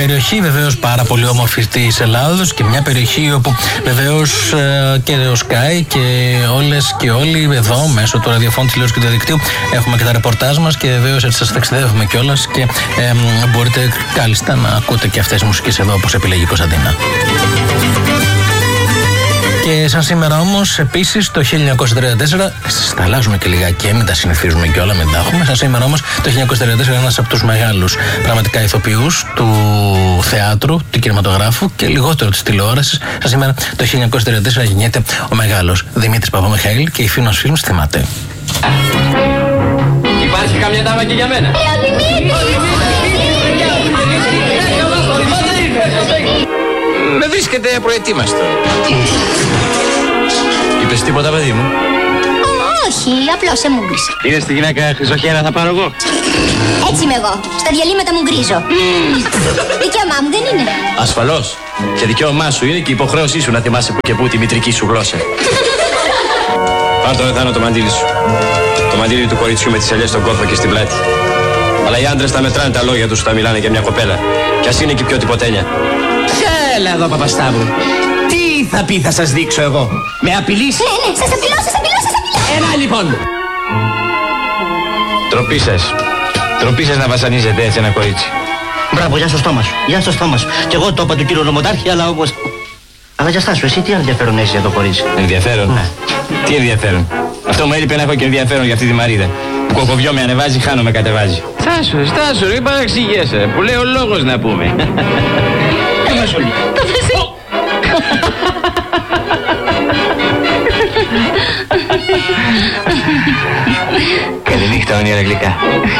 Περιοχή βεβαίως πάρα πολύ όμορφη της Ελλάδος και μια περιοχή όπου βεβαίως και ο Sky και όλες και όλοι εδώ μέσω του ραδιοφώνου, τηλεόρασης και του διαδικτύου έχουμε και τα ρεπορτάζ μας και βεβαίως έτσι σας ταξιδεύουμε κιόλας και μπορείτε κάλλιστα να ακούτε και αυτές τις μουσικές εδώ όπως επιλέγει η Κωνσταντίνα. Και σαν σήμερα όμως, επίσης το 1934, τα αλλάζουμε και λιγάκι, μην τα συνηθίζουμε και όλα, μην τα έχουμε. Σαν σήμερα όμως, το 1934 ένας από τους μεγάλους πραγματικά ηθοποιούς του θεάτρου, του κινηματογράφου και λιγότερο της τηλεόρασης. Σαν σήμερα το 1934 γεννιέται ο μεγάλος Δημήτρης Παπαμιχαήλ και η Φίνος Φιλμς θυμάται. Υπάρχει καμιά τάμα και για μένα? Με βρίσκεται προετοίμαστο. Είπες τίποτα, παιδί μου? Όχι, απλώς σε μούγκρισα. Είδες τη γυναίκα χρυσοχέρα θα πάρω εγώ? Έτσι είμαι εγώ. Στα διαλύματα μου γκρίζω. Δικαίωμά μου δεν είναι? Ασφαλώς. Και δικαίωμά σου είναι και υποχρέωσή σου να θυμάσαι που και που τη μητρική σου γλώσσα. Πάρ' το Εθάνο το μαντίλι σου. Το μαντίλι του κοριτσιού με τις ελιές στον κόφο και στην πλάτη. Αλλά οι άντρες τα μετράνε τα λόγια τους όταν μιλάνε για μια κοπέλα. Κι ας είναι και πιο τυποτένια. Έλα εδώ, Παπασταύρου. Τι θα πει, θα σας δείξω εγώ? Με απειλείς? Ναι, σας απειλώ. Ένα λοιπόν. Τροπή σας να βασανίζετε έτσι ένα κορίτσι. Μπράβο, για στο στόμα σου. Για στο στόμα σου. Κι εγώ το είπα του κύριου Νομοτάρχη, αλλά όμως... Αλλά για στάσου, εσύ τι ενδιαφέρον έχεις για το κορίτσι? Ενδιαφέρον? Ναι. Τι ενδιαφέρον? Αυτό μου έλειπε να έχω και ενδιαφέρον για αυτή τη Μαρίδα. Που κοκοβιό με ανεβάζει, χάνω με κατεβάζει. Στάσου, μην παραξηγέσαι. Που λέει ο λόγος να πούμε. Το Βασίλη. Καληνύχτα, όνειρα γλυκά.